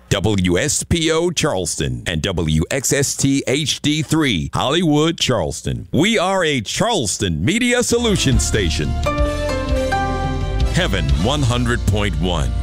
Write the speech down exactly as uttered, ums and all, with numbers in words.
W S P O Charleston and W X S T H D three Hollywood, Charleston. We are a Charleston Media Solutions station. Heaven one hundred point one.